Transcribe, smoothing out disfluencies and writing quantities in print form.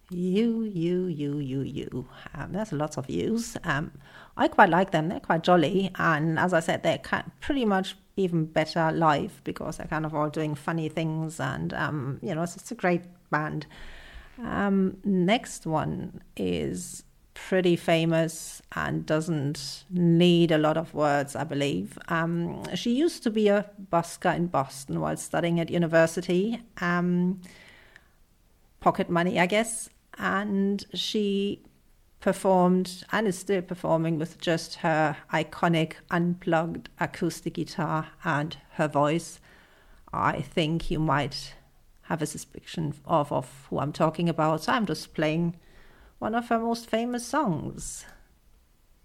You. There's lots of yous. I quite like them. They're quite jolly. And as I said, they're pretty much even better live because they're kind of all doing funny things. And, it's a great band. Next one is pretty famous and doesn't need a lot of words, I believe. She used to be a busker in Boston while studying at university. Pocket money, I guess. And she performed and is still performing with just her iconic unplugged acoustic guitar and her voice. I think you might have a suspicion of who I'm talking about. So I'm just playing one of her most famous songs.